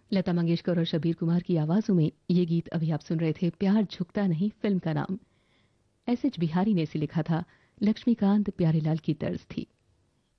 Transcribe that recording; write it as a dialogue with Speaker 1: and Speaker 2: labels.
Speaker 1: लता मंगेशकर और शबीर कुमार की आवाजों में ये गीत अभी आप सुन रहे थे। प्यार झुकता नहीं फिल्म का नाम। एस एच बिहारी ने इसे लिखा था। लक्ष्मीकांत प्यारेलाल की तर्ज थी।